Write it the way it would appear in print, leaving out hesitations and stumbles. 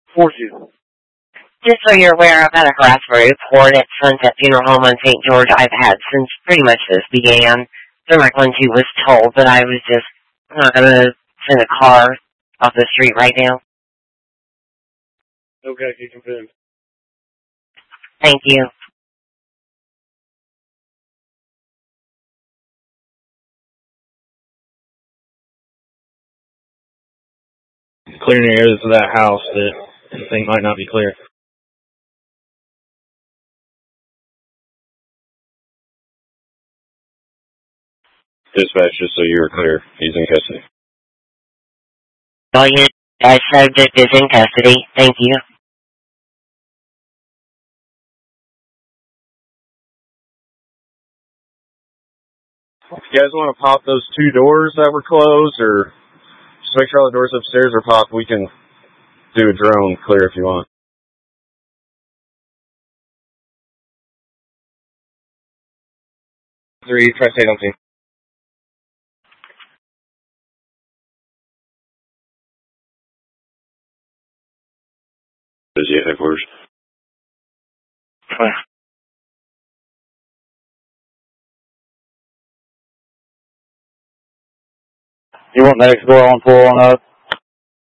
for you. Just so you're aware, I've had a harassment report at Sunset Funeral Home on St. George I've had since pretty much this began. Like Lindsay was told that I was just not going to send a car off the street right now. Okay, you confirmed. Thank you. Clearing the areas of that house that you think might not be clear. Dispatch, just so you were clear, he's in custody. Well, you subject is in custody. Thank you. If you guys want to pop those 2 doors that were closed, or just make sure all the doors upstairs are popped, we can do a drone clear if you want. Three, try to stay on scene. Busy at headquarters. You want next door on 410?